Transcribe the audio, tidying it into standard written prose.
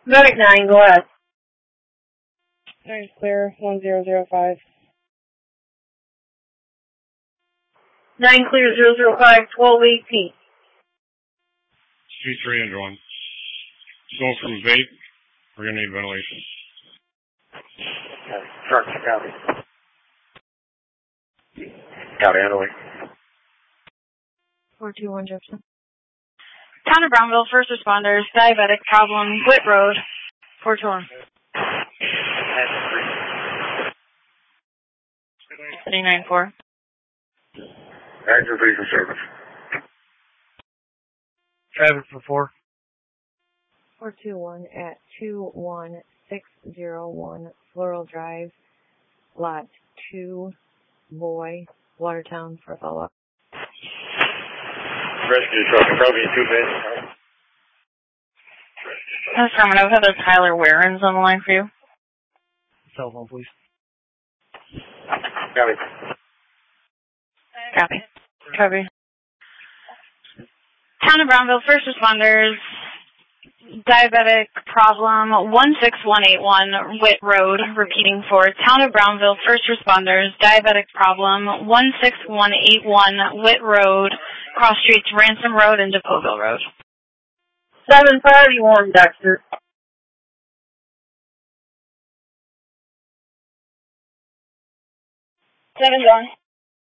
Medic 9, go ahead. 9 clear, 1005. 9 clear, 005, 1218. C3 under 1. Going from vape, we're going to need ventilation. Truck, copy. Copy, handling. 421 Jefferson. Town of Brownville, first responders, diabetic problem, Whit Road, 421. 394. Active vehicle service. Traffic for 4. 421 at 21601 Floral Drive, Lot 2, Boy, Watertown for follow-up. Rescue truck, probably 2 beds. Affirmative. Heather Tyler Warren's on the line for you. Cell phone, please. Copy. Copy. Copy. Town of Brownville, first responders, diabetic problem, 16181 Whit Road, repeating for Town of Brownville, first responders, diabetic problem, 16181 Whit Road, cross streets Ransom Road and Depauville Road. 731, Dexter. 7 gone.